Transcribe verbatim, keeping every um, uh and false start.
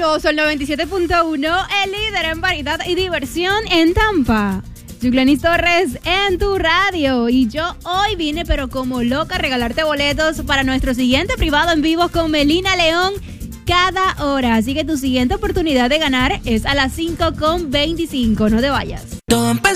Fabuloso, el noventa y siete punto uno, el líder en variedad y diversión en Tampa. Yuclanis Torres en tu radio. Y yo hoy vine, pero como loca, a regalarte boletos para nuestro siguiente privado en vivo con Melina León cada hora. Así que tu siguiente oportunidad de ganar es a las cinco con veinticinco. No te vayas.